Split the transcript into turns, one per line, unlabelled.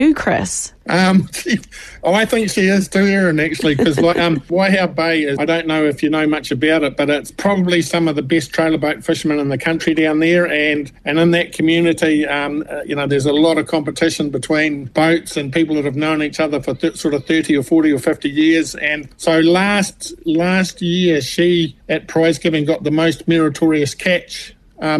You, Chris?
I think she is too, Erin, actually, because Waihau Bay is, I don't know if you know much about it, but it's probably some of the best trailer boat fishermen in the country down there, and in that community, there's a lot of competition between boats and people that have known each other for sort of 30 or 40 or 50 years, and so last year she, at prize giving, got the most meritorious catch